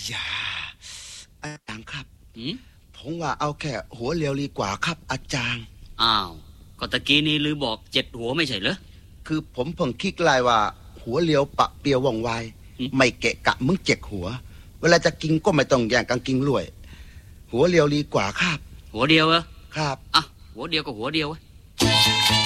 อย่าอาจารย์ครับผมว่าเอาแค่หัวเรียวดีกว่าครับอาจารย์อ้าวก็ตะกี้นี้ลือบอก7หัวไม่ใช่เหรอคือผมเพิ่งคิดไล่ว่าหัวเรียวปะเปียวว่องไวไม่เกะกะมึง7หัวเวลาจะกินก็ไม่ต้องแย่งกันกินรวยหัวเรียวดีกว่าครับหัวเดียวเหรอครับอ่ะหัวเดียวก็หัวเดียว